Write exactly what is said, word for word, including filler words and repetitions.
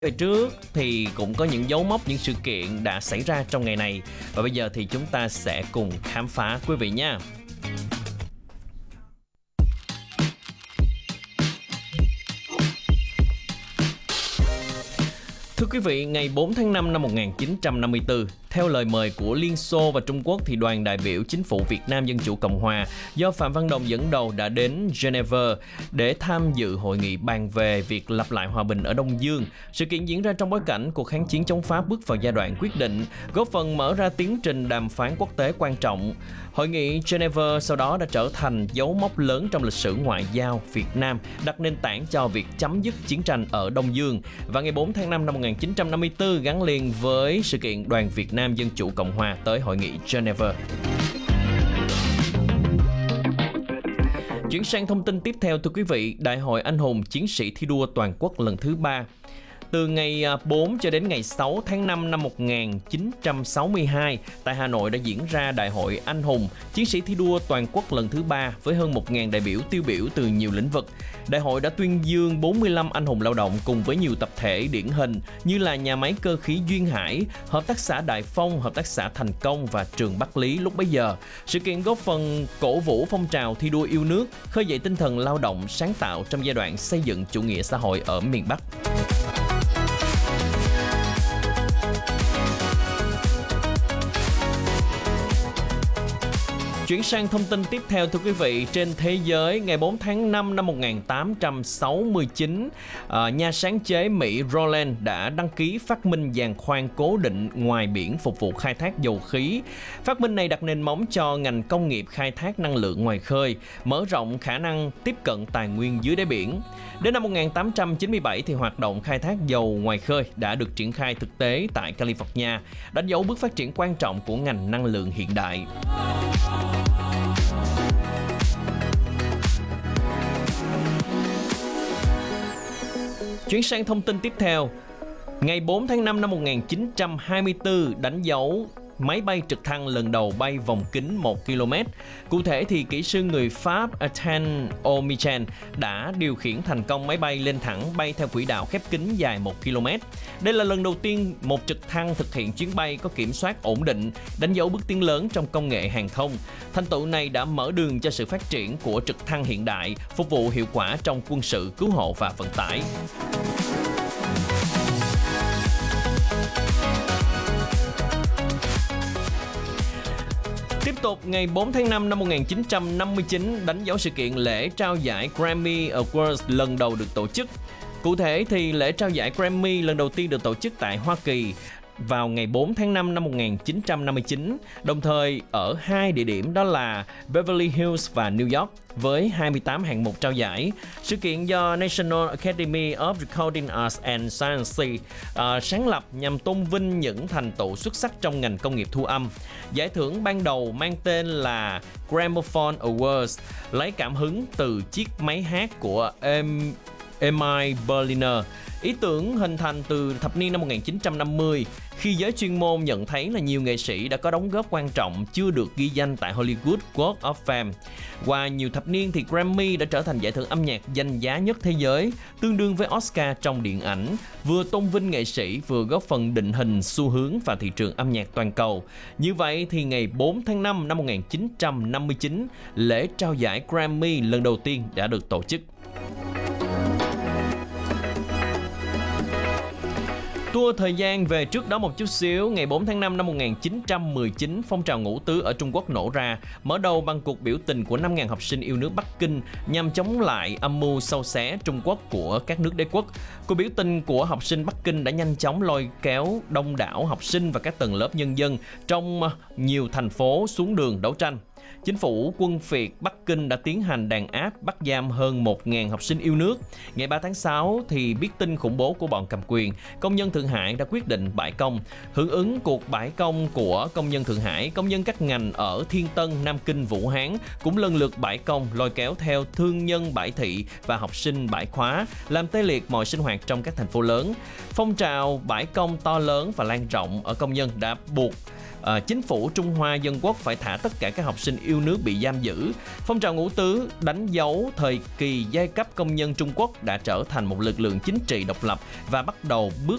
Về trước thì cũng có những dấu mốc, những sự kiện đã xảy ra trong ngày này. Và bây giờ thì chúng ta sẽ cùng khám phá quý vị nha. Thưa quý vị, ngày bốn tháng năm năm một nghìn chín trăm năm mươi tư, theo lời mời của Liên Xô và Trung Quốc thì đoàn đại biểu chính phủ Việt Nam Dân chủ Cộng hòa do Phạm Văn Đồng dẫn đầu đã đến Geneva để tham dự hội nghị bàn về việc lập lại hòa bình ở Đông Dương. Sự kiện diễn ra trong bối cảnh cuộc kháng chiến chống Pháp bước vào giai đoạn quyết định, góp phần mở ra tiến trình đàm phán quốc tế quan trọng. Hội nghị Geneva sau đó đã trở thành dấu mốc lớn trong lịch sử ngoại giao Việt Nam, đặt nền tảng cho việc chấm dứt chiến tranh ở Đông Dương. Và ngày bốn tháng năm năm một nghìn chín trăm năm mươi tư gắn liền với sự kiện đoàn Việt Nam Dân chủ Cộng hòa tới hội nghị Geneva. Chuyển sang thông tin tiếp theo, thưa quý vị, Đại hội Anh hùng Chiến sĩ thi đua toàn quốc lần thứ ba. Từ ngày bốn cho đến ngày sáu tháng năm năm một nghìn chín trăm sáu mươi hai, tại Hà Nội đã diễn ra Đại hội Anh hùng Chiến sĩ thi đua toàn quốc lần thứ ba với hơn một nghìn đại biểu tiêu biểu từ nhiều lĩnh vực. Đại hội đã tuyên dương bốn mươi lăm anh hùng lao động cùng với nhiều tập thể điển hình như là Nhà máy Cơ khí Duyên Hải, Hợp tác xã Đại Phong, Hợp tác xã Thành Công và Trường Bắc Lý lúc bấy giờ. Sự kiện góp phần cổ vũ phong trào thi đua yêu nước, khơi dậy tinh thần lao động sáng tạo trong giai đoạn xây dựng chủ nghĩa xã hội ở miền Bắc. Chuyển sang thông tin tiếp theo, thưa quý vị, trên thế giới, ngày bốn tháng năm năm một nghìn tám trăm sáu mươi chín, uh, nhà sáng chế Mỹ Roland đã đăng ký phát minh giàn khoan cố định ngoài biển phục vụ khai thác dầu khí. Phát minh này đặt nền móng cho ngành công nghiệp khai thác năng lượng ngoài khơi, mở rộng khả năng tiếp cận tài nguyên dưới đáy biển. Đến năm một nghìn tám trăm chín mươi bảy thì hoạt động khai thác dầu ngoài khơi đã được triển khai thực tế tại California, đánh dấu bước phát triển quan trọng của ngành năng lượng hiện đại. Chuyển sang thông tin tiếp theo, ngày bốn tháng năm năm một nghìn chín trăm hai mươi tư đánh dấu máy bay trực thăng lần đầu bay vòng kính một ki lô mét. Cụ thể thì kỹ sư người Pháp Etienne Omichen đã điều khiển thành công máy bay lên thẳng bay theo quỹ đạo khép kín dài một ki lô mét. Đây là lần đầu tiên một trực thăng thực hiện chuyến bay có kiểm soát ổn định, đánh dấu bước tiến lớn trong công nghệ hàng không. Thành tựu này đã mở đường cho sự phát triển của trực thăng hiện đại, phục vụ hiệu quả trong quân sự, cứu hộ và vận tải. Tiếp tục, ngày bốn tháng năm năm một nghìn chín trăm năm mươi chín đánh dấu sự kiện lễ trao giải Grammy Awards lần đầu được tổ chức. Cụ thể thì lễ trao giải Grammy lần đầu tiên được tổ chức tại Hoa Kỳ vào ngày bốn tháng năm năm một nghìn chín trăm năm mươi chín, đồng thời ở hai địa điểm đó là Beverly Hills và New York với hai mươi tám hạng mục trao giải. Sự kiện do National Academy of Recording Arts and Sciences uh, sáng lập nhằm tôn vinh những thành tựu xuất sắc trong ngành công nghiệp thu âm. Giải thưởng ban đầu mang tên là Gramophone Awards, lấy cảm hứng từ chiếc máy hát của em Emile Berliner. Ý tưởng hình thành từ thập niên năm một nghìn chín trăm năm mươi, khi giới chuyên môn nhận thấy là nhiều nghệ sĩ đã có đóng góp quan trọng chưa được ghi danh tại Hollywood Walk of Fame. Qua nhiều thập niên thì Grammy đã trở thành giải thưởng âm nhạc danh giá nhất thế giới, tương đương với Oscar trong điện ảnh, vừa tôn vinh nghệ sĩ vừa góp phần định hình xu hướng và thị trường âm nhạc toàn cầu. Như vậy thì ngày bốn tháng năm năm một nghìn chín trăm năm mươi chín, lễ trao giải Grammy lần đầu tiên đã được tổ chức. Tua thời gian về trước đó một chút xíu, ngày bốn tháng năm năm một nghìn chín trăm mười chín, phong trào ngũ tứ ở Trung Quốc nổ ra, mở đầu bằng cuộc biểu tình của năm nghìn học sinh yêu nước Bắc Kinh nhằm chống lại âm mưu xâu xé Trung Quốc của các nước đế quốc. Cuộc biểu tình của học sinh Bắc Kinh đã nhanh chóng lôi kéo đông đảo học sinh và các tầng lớp nhân dân trong nhiều thành phố xuống đường đấu tranh. Chính phủ quân phiệt Bắc Kinh đã tiến hành đàn áp bắt giam hơn một nghìn học sinh yêu nước. Ngày ba tháng sáu thì biết tin khủng bố của bọn cầm quyền, công nhân Thượng Hải đã quyết định bãi công. Hưởng ứng cuộc bãi công của công nhân Thượng Hải, công nhân các ngành ở Thiên Tân, Nam Kinh, Vũ Hán cũng lần lượt bãi công, lôi kéo theo thương nhân bãi thị và học sinh bãi khóa, làm tê liệt mọi sinh hoạt trong các thành phố lớn. Phong trào bãi công to lớn và lan rộng ở công nhân đã buộc à, chính phủ Trung Hoa Dân Quốc phải thả tất cả các học sinh yêu nước bị giam giữ. Phong trào ngũ tứ đánh dấu thời kỳ giai cấp công nhân Trung Quốc đã trở thành một lực lượng chính trị độc lập và bắt đầu bước